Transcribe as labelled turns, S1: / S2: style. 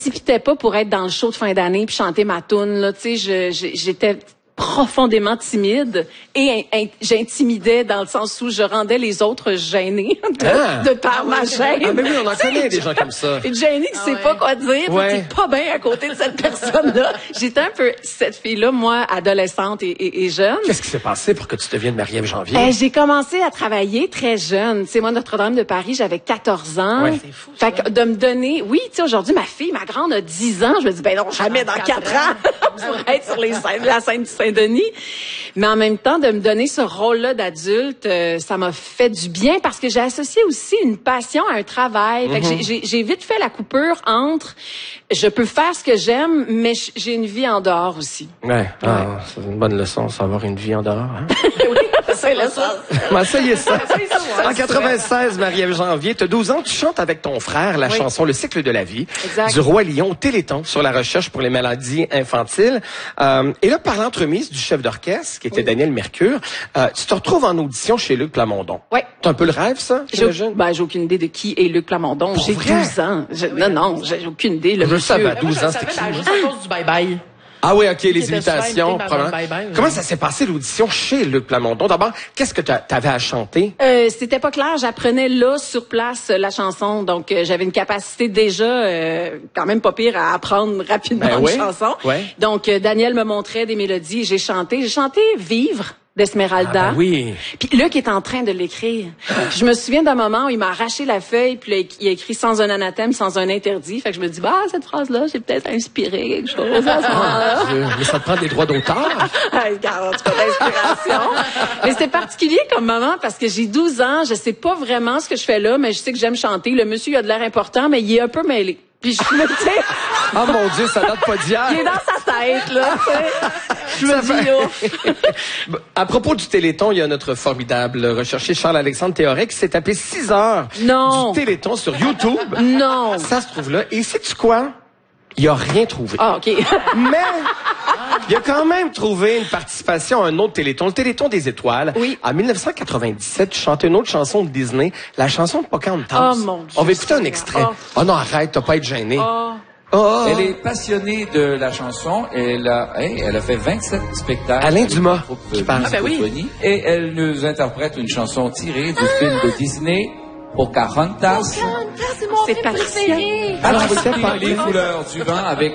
S1: précipitais pas pour être dans le show de fin d'année puis chanter ma toune, là. Tu sais, j'étais profondément timide et j'intimidais dans le sens où je rendais les autres gênés de par ma gêne.
S2: Ah, mais oui, on en connaît des gens comme ça.
S1: Une gênée qui sait pas quoi dire, qui est pas bien à côté de cette personne-là. J'étais un peu cette fille-là, moi, adolescente et jeune.
S2: Qu'est-ce qui s'est passé pour que tu deviennes Marie-Ève Janvier?
S1: J'ai commencé à travailler très jeune. Tu sais, moi, Notre-Dame de Paris, j'avais 14 ans.
S2: Ouais.
S1: C'est fou, ça. Fait que de me donner, oui, tu sais, aujourd'hui, ma grande a 10 ans. Je me dis, ben non, jamais dans 4 ans, pour être sur la scène du Saint-Denis. Mais en même temps, de me donner ce rôle-là d'adulte, ça m'a fait du bien parce que j'ai associé aussi une passion à un travail. Fait que j'ai vite fait la coupure entre je peux faire ce que j'aime, mais j'ai une vie en dehors aussi.
S2: Ouais. C'est une bonne leçon, savoir une vie en dehors. Hein?
S1: Oui, c'est le sens.
S2: Ben, ça y est, ça. En 96, Marie-Ève Janvier, tu as 12 ans, tu chantes avec ton frère la chanson Le cycle de la vie, du Roi Lion au Téléthon sur la recherche pour les maladies infantiles. Et là, par l'entremise du chef d'orchestre, qui était Daniel Mercure, tu te retrouves en audition chez Luc Plamondon. Oui. C'est un peu le rêve, ça, j'imagine?
S1: J'ai aucune idée de qui est Luc Plamondon. J'ai 12 ans. Non, j'ai aucune idée.
S2: Je savais à 12 ans, c'était qui?
S3: Juste à cause du bye-bye.
S2: Ah oui, OK, les imitations. Comment ça s'est passé l'audition chez Luc Plamondon? D'abord, qu'est-ce que tu avais à chanter?
S1: C'était pas clair. J'apprenais là, sur place, la chanson. Donc, j'avais une capacité déjà quand même pas pire à apprendre rapidement une chanson. Ouais. Donc, Daniel me montrait des mélodies et j'ai chanté. J'ai chanté « Vivre » d'Esmeralda.
S2: Ah, ben oui.
S1: Puis Luc est en train de l'écrire. Je me souviens d'un moment où il m'a arraché la feuille, puis là, il a écrit sans un anathème, sans un interdit. Fait que je me dis, cette phrase-là, j'ai peut-être inspiré quelque chose à ce moment-là.
S2: Mais ça te prend des droits d'auteur?
S1: Regarde, tu fais d'inspiration. Mais c'était particulier comme moment parce que j'ai 12 ans, je sais pas vraiment ce que je fais là, mais je sais que j'aime chanter. Le monsieur, il a de l'air important, mais il est un peu mêlé. Puis je me dis...
S2: Oh mon Dieu, ça date pas d'hier.
S1: Il est dans sa tête, là. Je me dis, ouf.
S2: À propos du Téléthon, il y a notre formidable recherché Charles-Alexandre Théoret qui s'est tapé 6 heures du Téléthon sur YouTube.
S1: Non.
S2: Ça se trouve là. Et sais-tu quoi? Il a rien trouvé.
S1: Ah, OK.
S2: Mais il a quand même trouvé une participation à un autre Téléthon, le Téléthon des étoiles. Oui. En 1997, tu chantais une autre chanson de Disney, la chanson de Pocahontas.
S1: Oh mon Dieu.
S2: On va écouter un extrait. Oh non, arrête, t'as pas à être gêné.
S4: Elle est passionnée de la chanson. Elle a fait 27 spectacles.
S2: Alain Dumas qui parle.
S4: Et elle nous interprète une chanson tirée du film de Disney, Pocahontas.
S1: C'est Patricia.
S4: Alors, les couleurs du vent avec